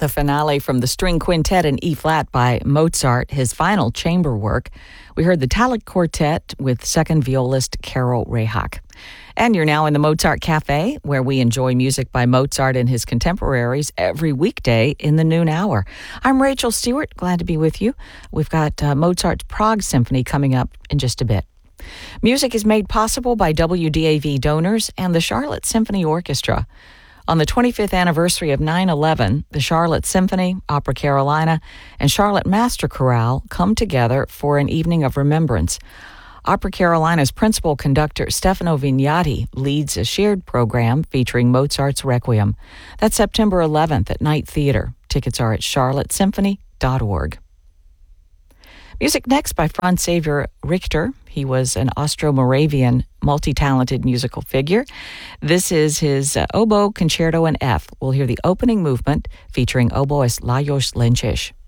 the finale from the String Quintet in E-flat by Mozart, his final chamber work. We heard the Talik Quartet with second violist Carol Rehak. And you're now in the Mozart Cafe, where we enjoy music by Mozart and his contemporaries every weekday in the noon hour. I'm Rachel Stewart, glad to be with you. We've got Mozart's Prague Symphony coming up in just a bit. Music is made possible by WDAV donors and the Charlotte Symphony Orchestra. On the 25th anniversary of 9/11, the Charlotte Symphony, Opera Carolina, and Charlotte Master Chorale come together for an evening of remembrance. Opera Carolina's principal conductor, Stefano Vignati, leads a shared program featuring Mozart's Requiem. That's September 11th at Knight Theater. Tickets are at charlottesymphony.org. Music next by Franz Xaver Richter. He was an Austro-Moravian multi-talented musical figure. This is his oboe concerto in F. We'll hear the opening movement featuring oboist Lajos Lenčiš.